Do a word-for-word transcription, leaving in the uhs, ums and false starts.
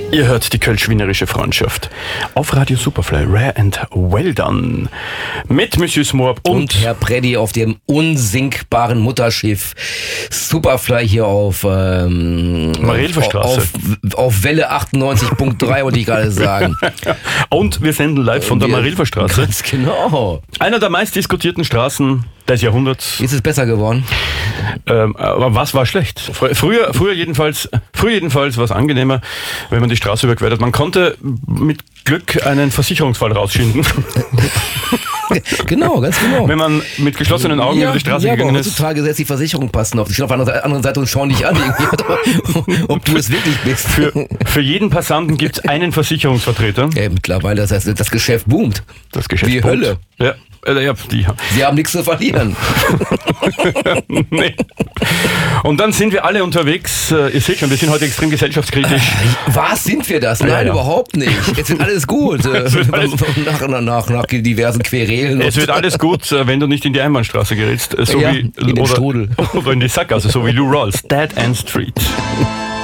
Ihr hört die Kölsch-Wienerische Freundschaft auf Radio Superfly, Rare and Well Done. Mit Monsieur Smorp und, und Herr Preddy auf dem unsinkbaren Mutterschiff Superfly hier auf ähm, Marilferstraße. Auf, auf Welle achtundneunzig Komma drei wollte ich gerade sagen. Und wir senden live von der Marilferstraße. Ganz genau. Einer der meistdiskutierten Straßen des Jahrhunderts. Ist es besser geworden? Ähm, aber was war schlecht? Früher, früher jedenfalls, früher jedenfalls war es angenehmer, wenn man die Straße überquert hat. Man konnte mit Glück einen Versicherungsfall rausschinden. Genau, ganz genau. Wenn man mit geschlossenen Augen ja, über die Straße ja, gegangen aber ist. Heutzutage setzt die Versicherung passen auf. Die stehen auf der anderen Seite und schauen dich an, ob du es wirklich bist. Für, für jeden Passanten gibt es einen Versicherungsvertreter. Ja, mittlerweile, das heißt, das Geschäft boomt. Das Geschäft Die boomt. Hölle. Ja. Ja, die. Sie haben nichts zu verlieren. Nee. Und dann sind wir alle unterwegs. Ihr seht schon, wir sind heute extrem gesellschaftskritisch. Was, sind wir das? Nein, ja, ja. überhaupt nicht. Jetzt wird alles gut. wird alles nach, nach, nach diversen Querelen. Es wird alles gut, wenn du nicht in die Einbahnstraße gerätst. So ja, wie, in den oder, Strudel. Oder in die Sackgasse, so wie Lou Rawls. Dead End Street.